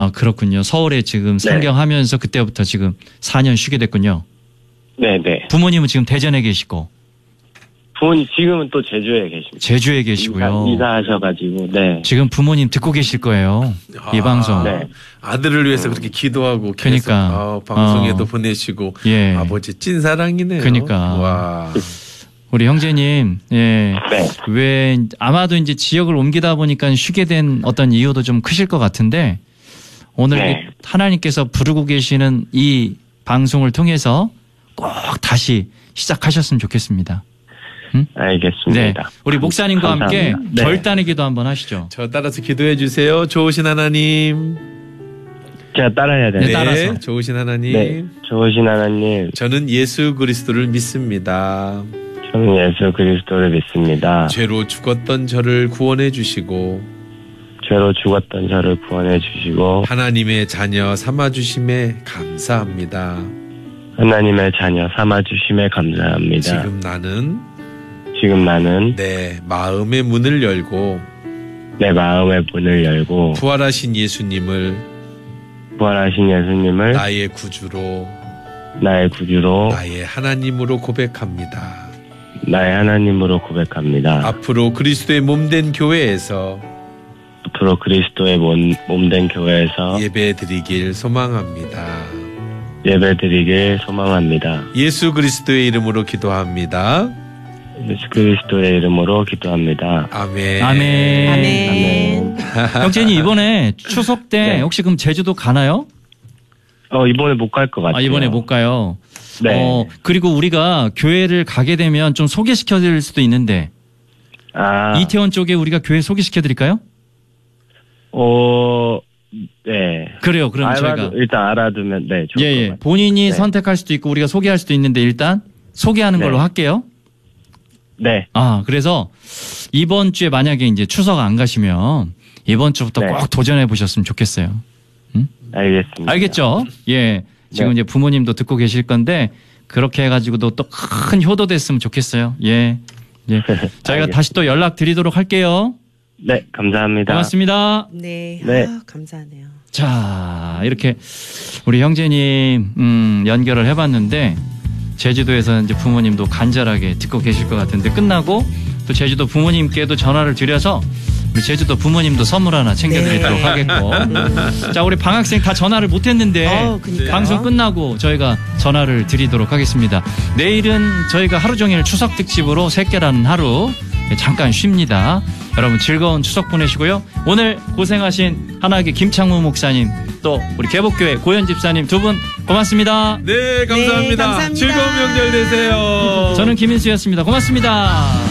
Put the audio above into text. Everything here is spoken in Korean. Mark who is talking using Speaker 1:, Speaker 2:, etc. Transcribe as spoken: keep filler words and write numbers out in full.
Speaker 1: 아, 그렇군요. 서울에 지금
Speaker 2: 네.
Speaker 1: 상경하면서 그때부터 지금 사 년 쉬게 됐군요.
Speaker 2: 네네.
Speaker 1: 부모님은 지금 대전에 계시고.
Speaker 2: 부모님 지금은 또 제주에 계십니다.
Speaker 1: 제주에 계시고요.
Speaker 2: 이사, 이사하셔가지고, 네.
Speaker 1: 지금 부모님 듣고 계실 거예요. 이
Speaker 3: 아,
Speaker 1: 방송.
Speaker 2: 네.
Speaker 3: 아들을 위해서 그렇게 기도하고 계속
Speaker 1: 그러니까.
Speaker 3: 아, 방송에도
Speaker 1: 어.
Speaker 3: 보내시고
Speaker 1: 예.
Speaker 3: 아버지 찐사랑이네요.
Speaker 1: 그러니까.
Speaker 3: 와.
Speaker 1: 우리 형제님, 예.
Speaker 2: 네.
Speaker 1: 왜 아마도 이제 지역을 옮기다 보니까 쉬게 된 어떤 이유도 좀 크실 것 같은데 오늘
Speaker 2: 네.
Speaker 1: 하나님께서 부르고 계시는 이 방송을 통해서 꼭 다시 시작하셨으면 좋겠습니다. 응? 네.
Speaker 2: 알겠습니다.
Speaker 1: 우리 목사님과 함께
Speaker 2: 감사합니다. 네.
Speaker 1: 결단의 기도 한번 하시죠.
Speaker 3: 저 따라서 기도해 주세요. 좋으신 하나님.
Speaker 2: 제가 따라해야 되나요?
Speaker 1: 네, 따라서.
Speaker 3: 좋으신 하나님.
Speaker 2: 네. 좋으신 하나님,
Speaker 3: 저는 예수 그리스도를 믿습니다.
Speaker 2: 저는 예수 그리스도를 믿습니다.
Speaker 3: 죄로 죽었던 저를 구원해 주시고
Speaker 2: 죄로 죽었던 저를 구원해 주시고
Speaker 3: 하나님의 자녀 삼아 주심에 감사합니다.
Speaker 2: 하나님의 자녀 삼아 주심에 감사합니다.
Speaker 3: 지금 나는
Speaker 2: 지금 나는
Speaker 3: 내 마음의 문을 열고
Speaker 2: 내 마음의 문을 열고
Speaker 3: 부활하신 예수님을
Speaker 2: 부활하신 예수님을
Speaker 3: 나의 구주로
Speaker 2: 나의 구주로
Speaker 3: 나의 하나님으로 고백합니다.
Speaker 2: 나의 하나님으로 고백합니다.
Speaker 3: 앞으로 그리스도의 몸된 교회에서
Speaker 2: 앞으로 그리스도의 몸, 몸된 교회에서
Speaker 3: 예배 드리길 소망합니다.
Speaker 2: 예배 드리길 소망합니다.
Speaker 3: 예수 그리스도의 이름으로 기도합니다.
Speaker 2: 예수 그리스도의 이름으로 기도합니다.
Speaker 3: 아멘.
Speaker 1: 아멘.
Speaker 4: 아멘.
Speaker 1: 형제님 이번에 추석 때
Speaker 2: 네.
Speaker 1: 혹시 그럼 제주도 가나요?
Speaker 2: 어, 이번에 못 갈 것 같아요.
Speaker 1: 아, 이번에 못 가요.
Speaker 2: 네.
Speaker 1: 어, 그리고 우리가 교회를 가게 되면 좀 소개시켜 드릴 수도 있는데
Speaker 2: 아,
Speaker 1: 이태원 쪽에 우리가 교회 소개시켜 드릴까요?
Speaker 2: 어, 네.
Speaker 1: 그래요. 그럼
Speaker 2: 알아두,
Speaker 1: 저희가
Speaker 2: 일단 알아두면, 네, 좋을
Speaker 1: 예,
Speaker 2: 것
Speaker 1: 예.
Speaker 2: 같아요.
Speaker 1: 본인이
Speaker 2: 네.
Speaker 1: 선택할 수도 있고 우리가 소개할 수도 있는데 일단 소개하는
Speaker 2: 네.
Speaker 1: 걸로 할게요.
Speaker 2: 네,
Speaker 1: 아, 그래서 이번 주에 만약에 이제 추석 안 가시면 이번 주부터
Speaker 2: 네.
Speaker 1: 꼭 도전해 보셨으면 좋겠어요.
Speaker 2: 알겠습니다.
Speaker 1: 알겠죠? 예. 지금
Speaker 2: 네.
Speaker 1: 이제 부모님도 듣고 계실 건데 그렇게 해가지고도 또 큰 효도 됐으면 좋겠어요. 예. 예. 저희가
Speaker 2: 알겠습니다.
Speaker 1: 다시 또 연락 드리도록 할게요.
Speaker 2: 네, 감사합니다.
Speaker 1: 고맙습니다.
Speaker 4: 네.
Speaker 2: 네.
Speaker 4: 아, 감사하네요.
Speaker 1: 자, 이렇게 우리 형제님 음, 연결을 해봤는데 제주도에서 이제 부모님도 간절하게 듣고 계실 것 같은데 끝나고 또 제주도 부모님께도 전화를 드려서 우리 제주도 부모님도 선물 하나 챙겨드리도록
Speaker 4: 네.
Speaker 1: 하겠고. 자, 우리 방학생 다 전화를 못했는데
Speaker 4: 어, 그러니까요.
Speaker 1: 방송 끝나고 저희가 전화를 드리도록 하겠습니다. 내일은 저희가 하루 종일 추석 특집으로 새끼라는 하루 잠깐 쉽니다. 여러분 즐거운 추석 보내시고요. 오늘 고생하신 하나교회 김창무 목사님 또 우리 개복교회 고현 집사님 두 분 고맙습니다.
Speaker 3: 네, 감사합니다.
Speaker 4: 네, 감사합니다.
Speaker 3: 즐거운 명절 되세요.
Speaker 1: 저는 김인수였습니다. 고맙습니다.